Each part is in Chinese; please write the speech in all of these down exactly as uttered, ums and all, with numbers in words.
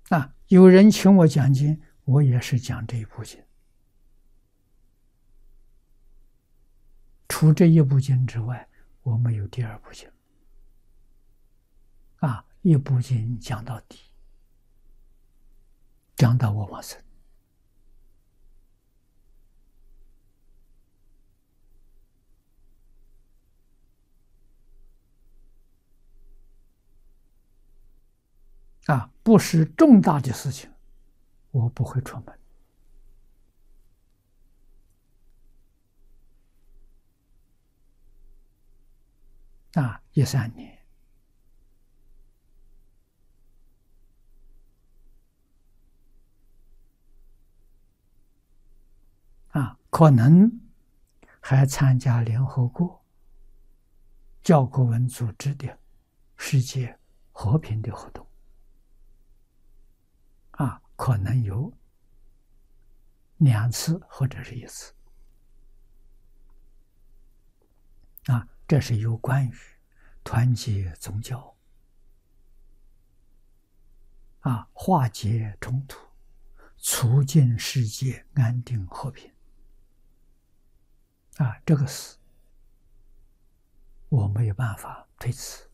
啊，有人请我讲经，我也是讲这一部经。除这一部经之外，我没有第二部经。啊，一部经讲到底，讲到我往生。啊，不是重大的事情，我不会出门。啊，一三年。啊，可能还参加联合国教科文组织的世界和平的活动。啊，可能有两次或者是一次。啊，这是有关于团结宗教，啊，化解冲突，促进世界安定和平。啊，这个事我没有办法推辞。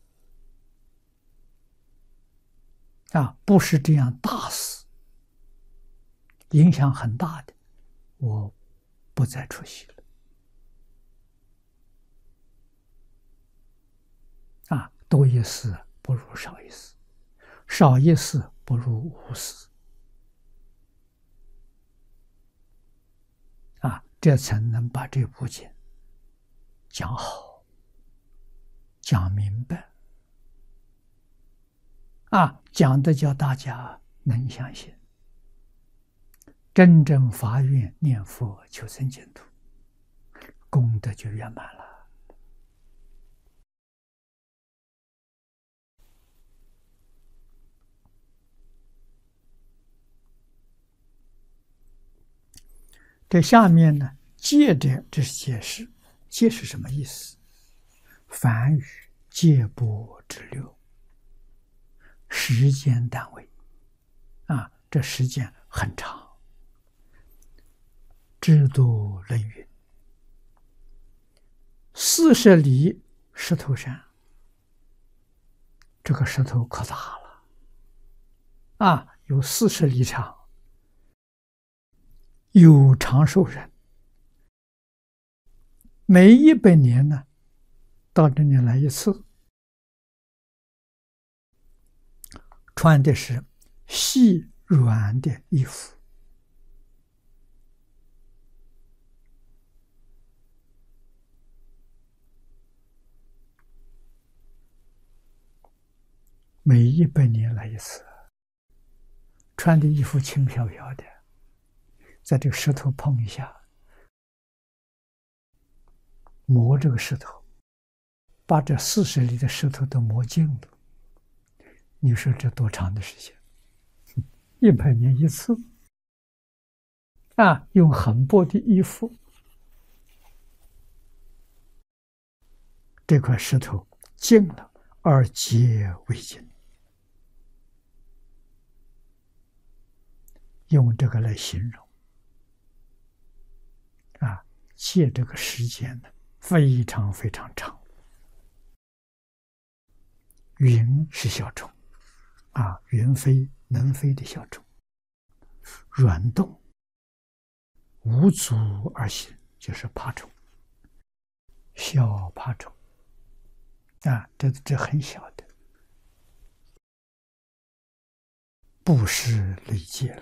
啊，不是这样大事，影响很大的，我不再出席了。啊，多一事不如少一事，少一事不如无事。啊，这才能把这部经讲好，讲明白。啊，讲的叫大家能相信，真正发愿念佛求生净土，功德就圆满了。这下面呢，戒者这是解释，戒是什么意思？梵语戒波之六，时间单位。啊，这时间很长。制度论云：四十里石头山，这个石头可大了，啊，有四十里长。有长寿人，每一百年呢，到这里来一次，穿的是细软的衣服，每一百年来一次，穿的衣服轻飘飘的，在这个石头碰一下，磨这个石头，把这四十里的石头都磨净了。你说这多长的时间？一百年一次。啊，用很薄的衣服，这块石头净了，而洁为净。用这个来形容。啊，戒这个时间呢，非常非常长。云是小虫，啊，云飞能飞的小虫，软动无足而行，就是爬虫，小爬虫。啊，这这很小的，不是累劫了。